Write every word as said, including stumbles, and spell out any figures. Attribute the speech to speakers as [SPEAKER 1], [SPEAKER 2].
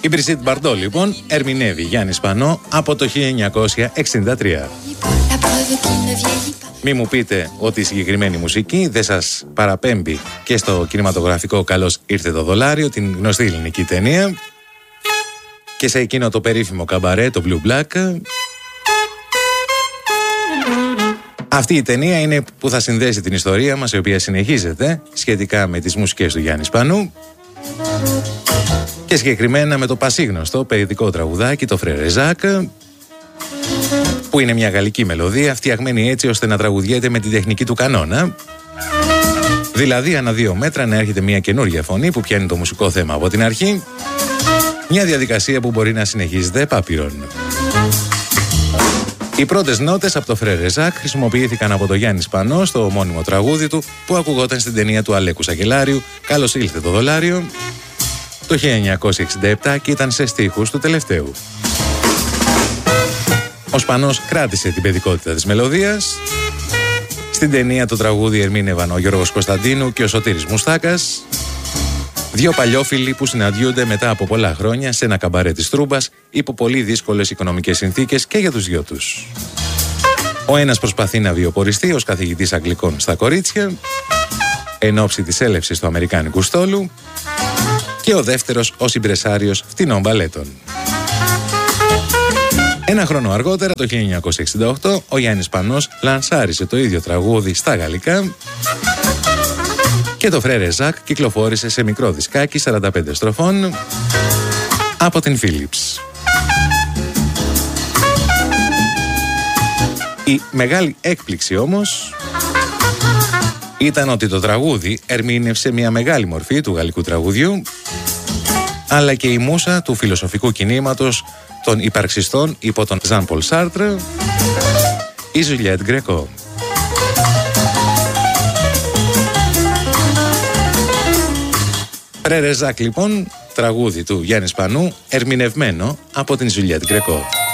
[SPEAKER 1] Η Μπριζίτ Μπαρντό λοιπόν ερμηνεύει Γιάννη Σπανό από το χίλια εννιακόσια εξήντα τρία. Μη μου πείτε ότι η συγκεκριμένη μουσική δεν σας παραπέμπει και στο κινηματογραφικό «Καλώς ήρθε το δολάριο», την γνωστή ελληνική ταινία, και σε εκείνο το περίφημο καμπαρέ, το Blue Black. Αυτή η ταινία είναι που θα συνδέσει την ιστορία μας, η οποία συνεχίζεται σχετικά με τις μουσικές του Γιάννη Σπανού και συγκεκριμένα με το πασίγνωστο παιδικό τραγουδάκι, το Frère Jacques, που είναι μια γαλλική μελωδία φτιαγμένη έτσι ώστε να τραγουδιέται με την τεχνική του κανόνα. Δηλαδή ανά δύο μέτρα να έρχεται μια καινούργια φωνή που πιάνει το μουσικό θέμα από την αρχή. Μια διαδικασία που μπορεί να συνεχίζεται επάπειρον. Οι πρώτες νότες από το Frère Jacques χρησιμοποιήθηκαν από το Γιάννη Σπανό στο ομώνυμο τραγούδι του που ακουγόταν στην ταινία του Αλέκου Σακελάριου «Καλώς ήλθε το δολάριο» το χίλια εννιακόσια εξήντα επτά και ήταν σε στίχους του τελευταίου. Ο Σπανός κράτησε την παιδικότητα της μελωδίας. Στην ταινία το τραγούδι ερμήνευαν ο Γιώργος Κωνσταντίνου και ο Σωτήρης Μουστάκας, δύο παλιόφιλοι που συναντιούνται μετά από πολλά χρόνια σε ένα καμπαρέ της Τρούμπας υπό πολύ δύσκολες οικονομικές συνθήκες και για τους δυο τους. Ο ένας προσπαθεί να βιοποριστεί ως καθηγητής Αγγλικών στα κορίτσια εν ώψη της έλευσης του αμερικάνικου στόλου και ο δεύτερος ως ιμπρεσάριος φτηνών μπαλέτων. Ένα χρόνο αργότερα, το χίλια εννιακόσια εξήντα οκτώ, ο Γιάννης Σπανός λανσάρισε το ίδιο τραγούδι στα γαλλικά και το Frère Jacques κυκλοφόρησε σε μικρό δισκάκι σαράντα πέντε στροφών από την Philips. Η μεγάλη έκπληξη όμως ήταν ότι το τραγούδι ερμήνευσε μια μεγάλη μορφή του γαλλικού τραγουδιού, αλλά και η μούσα του φιλοσοφικού κινήματος των υπαρξιστών υπό τον Jean Paul Sartre, η Juliette Gréco. Frère Jacques λοιπόν, τραγούδι του Γιάννη Σπανού, ερμηνευμένο από την Juliette Gréco.